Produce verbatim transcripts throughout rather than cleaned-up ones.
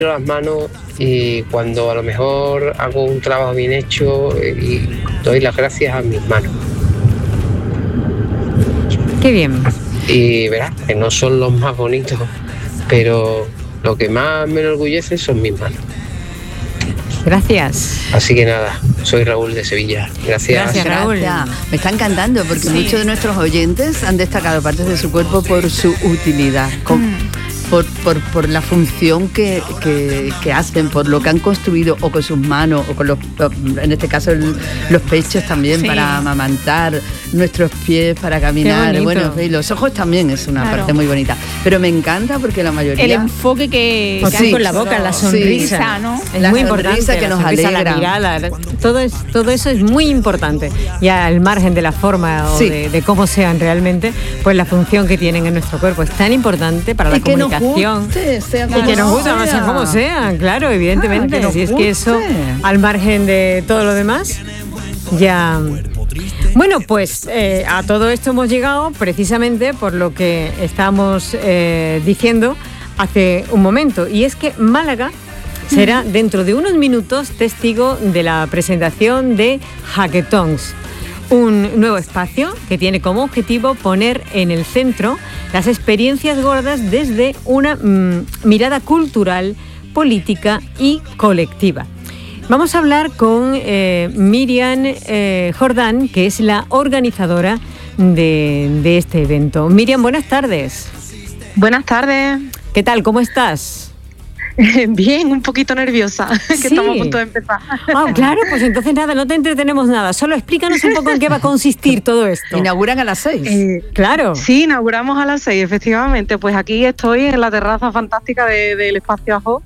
las manos y cuando a lo mejor hago un trabajo bien hecho y doy las gracias a mis manos. Qué bien. Y verás que no son los más bonitos, pero lo que más me enorgullece son mis manos. Gracias. Así que nada, soy Raúl de Sevilla. Gracias. Gracias, Raúl. Gracias. Me está encantando porque Sí. muchos de nuestros oyentes han destacado partes de su cuerpo por su utilidad, con, Mm. por, por, por la función que, que, que hacen, por lo que han construido o con sus manos o con los, en este caso el, los pechos también Sí. para amamantar, nuestros pies para caminar. Qué bonito. Bueno, y los ojos también es una Claro. parte muy bonita. Pero me encanta porque la mayoría... El enfoque que, Pues que sí, hay con la boca, la sonrisa. sonrisa, ¿no? Es La muy sonrisa importante, que la nos sonrisa, alegra. la mirada, todo, es, todo eso es muy importante. Ya al margen de la forma o Sí. de, de cómo sean realmente, pues la función que tienen en nuestro cuerpo es tan importante para la Y que nos comunicación. guste, sea Y como que nos gusta, no sea. sea como sea, claro, evidentemente. Ah, que nos si es que eso, guste. al margen de todo lo demás, ya... Bueno, pues eh, a todo esto hemos llegado precisamente por lo que estamos eh, diciendo hace un momento, y es que Málaga será dentro de unos minutos testigo de la presentación de Hackathons, un nuevo espacio que tiene como objetivo poner en el centro las experiencias gordas desde una mm, mirada cultural, política y colectiva. Vamos a hablar con eh, Miriam eh, Jordán, que es la organizadora de, de este evento. Miriam, buenas tardes. Buenas tardes. ¿Qué tal? ¿Cómo estás? Bien, un poquito nerviosa, que Sí. estamos a punto de empezar. Ah, claro, pues entonces nada, no te entretenemos nada. Solo explícanos un poco en qué va a consistir todo esto. Inauguran a las seis. Eh, Claro. sí, inauguramos a las seis, efectivamente. Pues aquí estoy en la terraza fantástica de- del Espacio Ajo.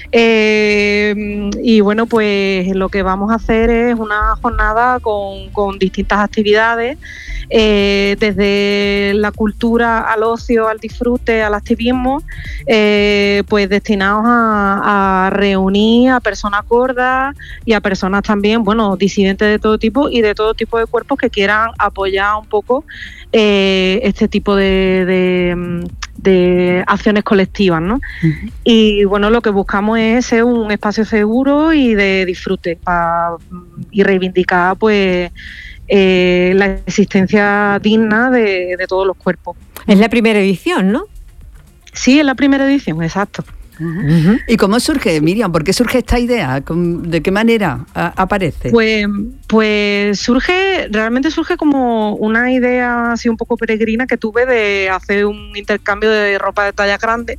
Eh, y bueno, pues lo que vamos a hacer es una jornada con, con distintas actividades, eh, desde la cultura al ocio, al disfrute, al activismo, eh, pues destinados a, a reunir a personas gordas y a personas también, bueno, disidentes de todo tipo y de todo tipo de cuerpos que quieran apoyar un poco eh, este tipo de, de, de acciones colectivas, ¿no? Ujú. Y bueno, lo que buscamos es ser un espacio seguro y de disfrute pa- y reivindicar pues eh, la existencia digna de, de todos los cuerpos. Es la primera edición, ¿no? Sí, es la primera edición, exacto. Ujú. ¿Y cómo surge, Miriam? ¿Por qué surge esta idea? ¿Con- ¿De qué manera a- aparece? Pues, pues surge, realmente surge como una idea así un poco peregrina que tuve de hacer un intercambio de ropa de talla grande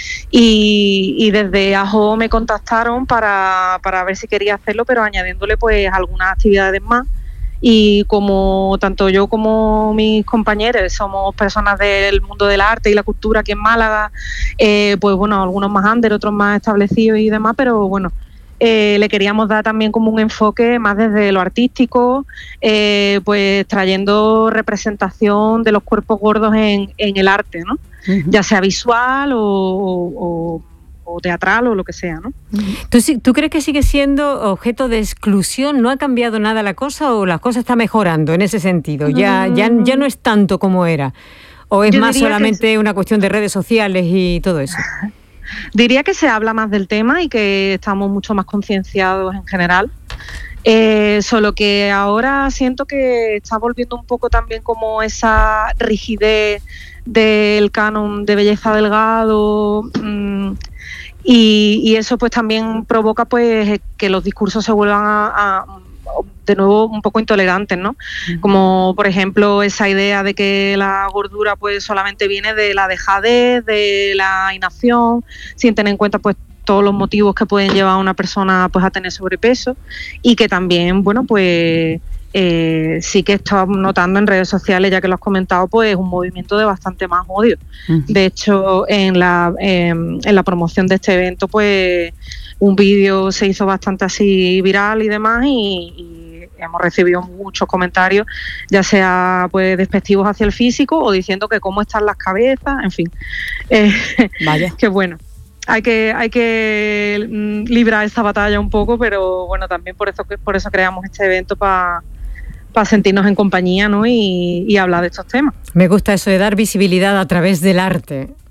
y, y desde Ajo me contactaron para, para ver si quería hacerlo, pero añadiéndole pues algunas actividades más. Y como tanto yo como mis compañeros somos personas del mundo del arte y la cultura aquí en Málaga, eh, pues bueno, algunos más under, otros más establecidos y demás, pero bueno, eh, le queríamos dar también como un enfoque más desde lo artístico, eh, pues trayendo representación de los cuerpos gordos en, en el arte, ¿no? Ujú. Ya sea visual o, o- o teatral o lo que sea, ¿no? ¿Tú, sí- ¿Tú crees que sigue siendo objeto de exclusión? ¿No ha cambiado nada la cosa o la cosa está mejorando en ese sentido? ¿Ya, ya, ya no es tanto como era? ¿O es Yo más diría que solamente una cuestión de redes sociales y todo eso? Diría que se habla más del tema y que estamos mucho más concienciados en general. Eh, solo que ahora siento que está volviendo un poco también como esa rigidez del canon de belleza delgado, mmm, y, y eso pues también provoca pues que los discursos se vuelvan a, a de nuevo un poco intolerantes, ¿no? Como por ejemplo esa idea de que la gordura pues solamente viene de la dejadez, de la inacción, sin tener en cuenta pues todos los motivos que pueden llevar a una persona pues a tener sobrepeso, y que también, bueno, pues eh, sí que estamos notando en redes sociales, ya que lo has comentado, pues un movimiento de bastante más odio. Ujú. De hecho, en la, eh, en la promoción de este evento, pues un vídeo se hizo bastante así viral y demás, y, y hemos recibido muchos comentarios, ya sea pues despectivos hacia el físico o diciendo que cómo están las cabezas, en fin. Eh, Vaya. que bueno, hay que hay que mm, librar esta batalla un poco, pero bueno, también por eso por eso creamos este evento para para sentirnos en compañía, ¿no? Y, y hablar de estos temas. Me gusta eso de dar visibilidad a través del arte.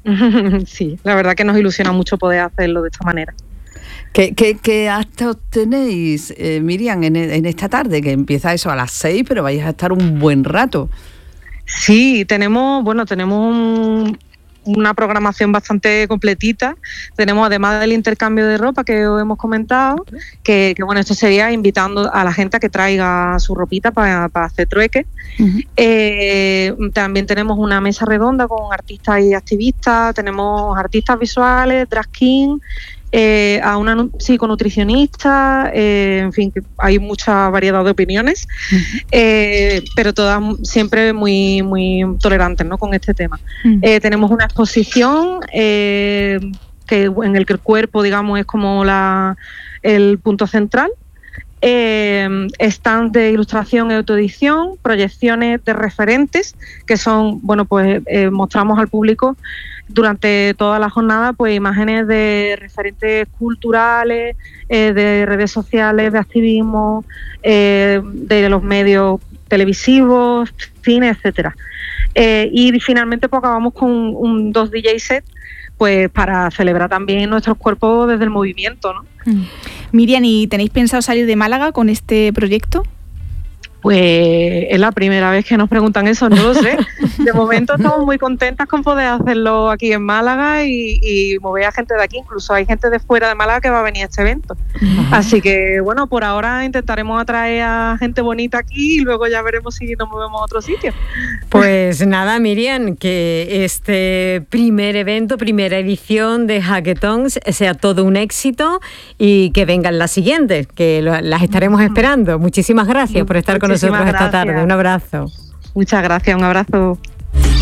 Sí, la verdad que nos ilusiona mucho poder hacerlo de esta manera. ¿Qué, qué, qué actos tenéis, eh, Miriam, en, en esta tarde? Que empieza eso a las seis, pero vais a estar un buen rato. Sí, tenemos, bueno, tenemos un, una programación bastante completita. Tenemos, además del intercambio de ropa que os hemos comentado, que, que bueno, esto sería invitando a la gente a que traiga su ropita para, para hacer trueque. Uh-huh. Eh, también tenemos una mesa redonda con artistas y activistas, tenemos artistas visuales, drag king, Eh, a una psiconutricionista, eh, en fin, que hay mucha variedad de opiniones, uh-huh. eh, pero todas siempre muy muy tolerantes, ¿no?, con este tema. Uh-huh. Eh, tenemos una exposición eh, que en el que el cuerpo, digamos, es como la el punto central. Eh, stands de ilustración y autoedición, proyecciones de referentes, que son, bueno, pues eh, mostramos al público durante toda la jornada pues imágenes de referentes culturales, eh, de redes sociales, de activismo, eh, de los medios televisivos, cine, etcétera. Eh, y finalmente pues acabamos con un dos D J set, pues para celebrar también nuestros cuerpos desde el movimiento, ¿no? Mm. Miriam, ¿y tenéis pensado salir de Málaga con este proyecto? Pues es la primera vez que nos preguntan eso, no lo sé. De momento estamos muy contentas con poder hacerlo aquí en Málaga y, y mover a gente de aquí. Incluso hay gente de fuera de Málaga que va a venir a este evento. Uh-huh. Así que, bueno, por ahora intentaremos atraer a gente bonita aquí y luego ya veremos si nos movemos a otro sitio. Pues nada, Miriam, que este primer evento, primera edición de Hackathons sea todo un éxito y que vengan las siguientes, que las estaremos esperando. Muchísimas gracias por estar con nosotros esta tarde. Un abrazo. Muchas gracias, un abrazo.